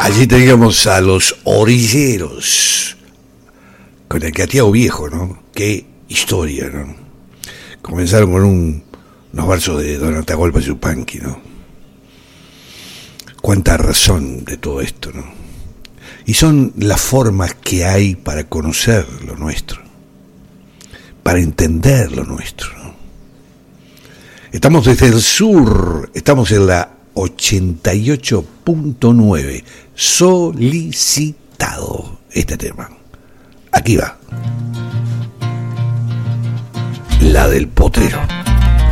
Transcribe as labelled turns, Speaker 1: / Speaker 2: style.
Speaker 1: Allí teníamos a los Orilleros, con el Cateado Viejo, ¿no? Qué historia, ¿no? Comenzaron con unos versos de Don Atahualpa Yupanqui, ¿no? Cuánta razón de todo esto, ¿no? Y son las formas que hay para conocer lo nuestro, para entender lo nuestro, ¿no? Estamos desde el sur, estamos en la 88.9, solicitado este tema. Aquí va. La del Potrero.